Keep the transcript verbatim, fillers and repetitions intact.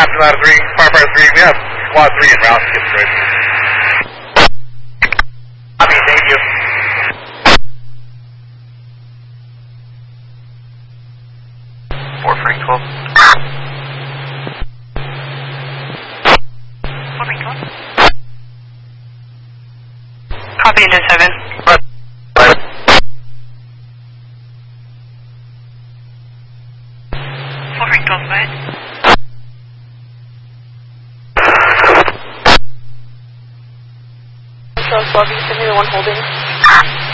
out of three, Firefighter three, we have squad three in route, skip straight. Copy, thank you. Four Frank twelve. Four Frank twelve. Copy into seven. Right. Right. Four Frank twelve, go ahead. So, Bobby, send me the one holding.